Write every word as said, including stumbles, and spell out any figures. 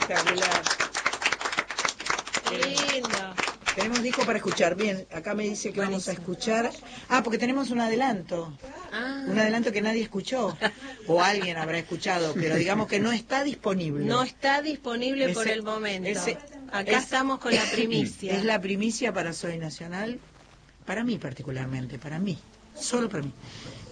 Espectacular. Lindo. Tenemos disco para escuchar. Bien, acá me dice que vamos a escuchar. Ah, porque tenemos un adelanto. Ah. Un adelanto que nadie escuchó. O alguien habrá escuchado, pero digamos que no está disponible. No está disponible Ese- por el momento. ese- Acá es- estamos con la primicia. Es la primicia para Soy Nacional. Para mí particularmente, para mí. Solo para mí.